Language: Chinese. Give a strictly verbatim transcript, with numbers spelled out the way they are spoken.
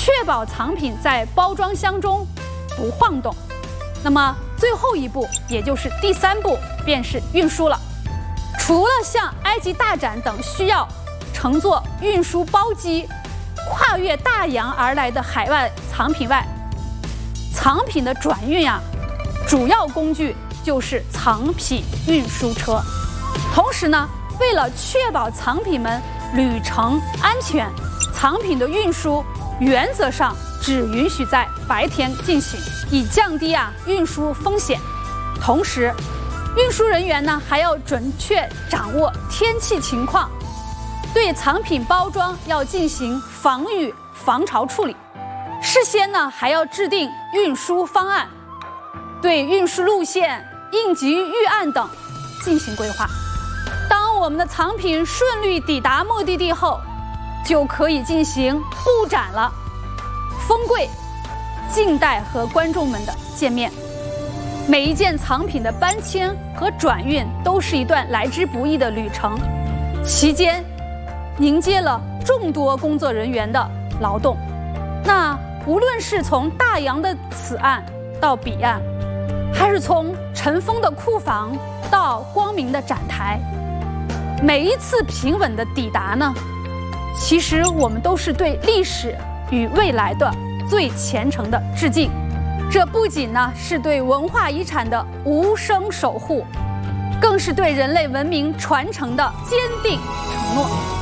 确保藏品在包装箱中不晃动。那么最后一步，也就是第三步，便是运输了。除了像埃及大展等需要乘坐运输包机跨越大洋而来的海外藏品外，藏品的转运啊，主要工具就是藏品运输车。同时呢，为了确保藏品们旅程安全，藏品的运输原则上只允许在白天进行，以降低啊运输风险。同时，运输人员呢还要准确掌握天气情况，对藏品包装要进行防雨防潮处理。事先呢还要制定运输方案，对运输路线、应急预案等进行规划。当我们的藏品顺利抵达目的地后，就可以进行布展了。封柜，静待和观众们的见面。每一件藏品的搬迁和转运都是一段来之不易的旅程，期间凝结了众多工作人员的劳动。那无论是从大洋的此岸到彼岸，还是从尘封的库房到光明的展台，每一次平稳的抵达呢，其实我们都是对历史与未来的最虔诚的致敬。这不仅呢是对文化遗产的无声守护，更是对人类文明传承的坚定承诺。